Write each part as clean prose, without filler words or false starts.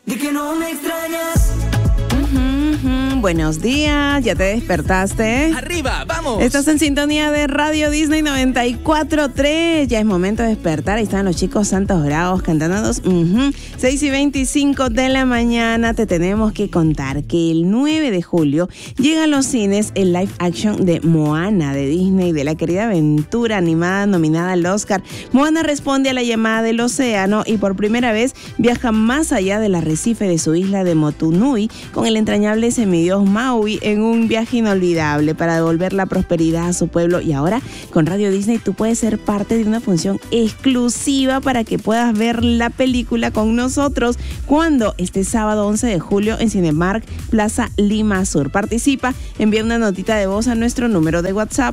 De que no me extrañas. Buenos días, ¿ya te despertaste? ¡Arriba, vamos! Estás en sintonía de Radio Disney 94.3. Ya es momento de despertar. Ahí están los chicos Santos Bravos cantándonos. 6:25 de la mañana. Te tenemos que contar que el 9 de julio llega a los cines el live action de Moana de Disney, de la querida aventura animada nominada al Oscar. Moana responde a la llamada del océano y por primera vez viaja más allá del arrecife de su isla de Motunui con el entrañable semidios Maui en un viaje inolvidable para devolver la prosperidad a su pueblo. Y ahora con Radio Disney tú puedes ser parte de una función exclusiva para que puedas ver la película con nosotros. ¿Cuándo? Este sábado 11 de julio en Cinemark Plaza Lima Sur. Participa, envía una notita de voz a nuestro número de WhatsApp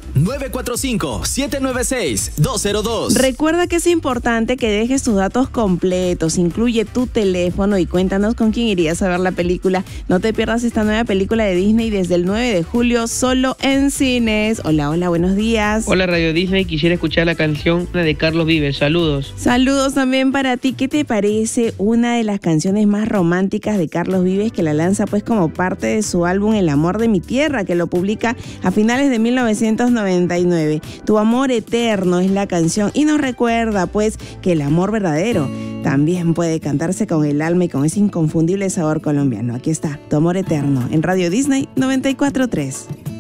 945-796-202. Recuerda que es importante que dejes tus datos completos, incluye tu teléfono y cuéntanos con quién irías a ver la película. No te pierdas esta nueva película de Disney desde el 9 de julio solo en cines. Hola, buenos días. Hola Radio Disney, quisiera escuchar la canción de Carlos Vives. Saludos. Saludos también para ti. ¿Qué te parece una de las canciones más románticas de Carlos Vives, que la lanza pues como parte de su álbum El amor de mi tierra, que lo publica a finales de 1999? Tu amor eterno es la canción y nos recuerda pues que el amor verdadero también puede cantarse con el alma y con ese inconfundible sabor colombiano. Aquí está, Tu amor eterno en Radio Disney 94.3.